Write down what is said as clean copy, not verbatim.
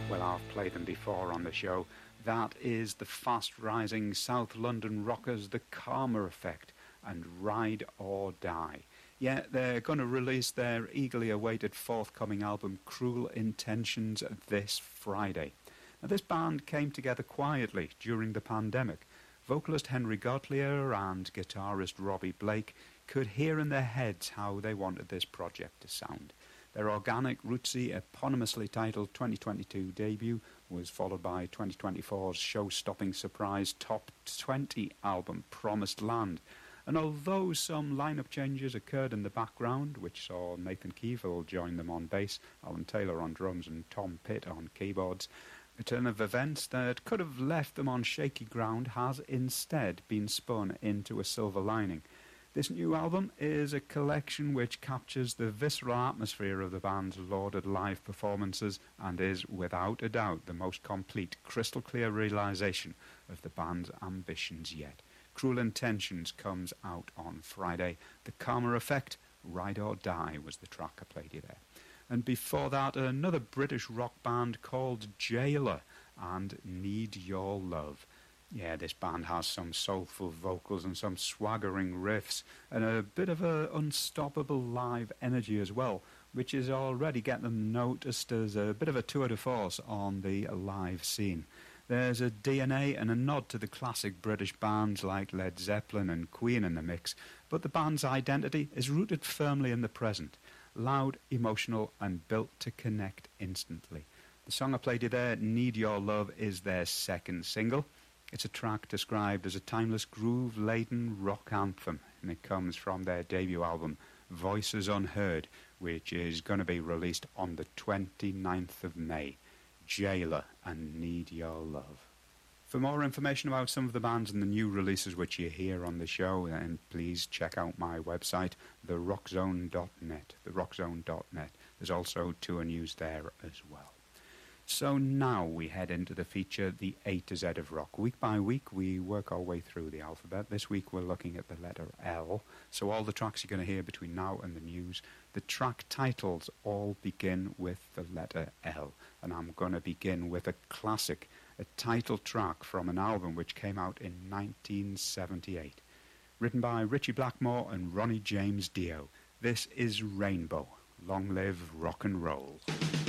Well, I've played them before on the show. That is the fast-rising South London rockers, The Karma Effect, and Ride or Die. Yeah, they're going to release their eagerly awaited forthcoming album, Cruel Intentions, this Friday. Now, this band came together quietly during the pandemic. Vocalist Henry Gottlieb and guitarist Robbie Blake could hear in their heads how they wanted this project to sound. Their organic, rootsy, eponymously titled 2022 debut was followed by 2024's show-stopping surprise top 20 album, Promised Land. And although some lineup changes occurred in the background, which saw Nathan Keevill join them on bass, Alan Taylor on drums and Tom Pitt on keyboards, a turn of events that could have left them on shaky ground has instead been spun into a silver lining. This new album is a collection which captures the visceral atmosphere of the band's lauded live performances and is, without a doubt, the most complete, crystal-clear realisation of the band's ambitions yet. Cruel Intentions comes out on Friday. The Karma Effect, Ride or Die, was the track I played you there. And before that, another British rock band called Jailer and Need Your Love. Yeah, this band has some soulful vocals and some swaggering riffs and a bit of an unstoppable live energy as well, which is already getting them noticed as a bit of a tour de force on the live scene. There's a DNA and a nod to the classic British bands like Led Zeppelin and Queen in the mix, but the band's identity is rooted firmly in the present, loud, emotional and built to connect instantly. The song I played you there, Need Your Love, is their second single. It's a track described as a timeless groove-laden rock anthem, and it comes from their debut album, Voices Unheard, which is going to be released on the 29th of May. Jailer and Need Your Love. For more information about some of the bands and the new releases which you hear on the show, then please check out my website, therockzone.net. Therockzone.net. There's also tour news there as well. So now we head into the feature, the A to Z of rock. Week by week, we work our way through the alphabet. This week, we're looking at the letter L. So all the tracks you're going to hear between now and the news, the track titles all begin with the letter L. And I'm going to begin with a classic, a title track from an album which came out in 1978. Written by Ritchie Blackmore and Ronnie James Dio. This is Rainbow. Long live rock and roll.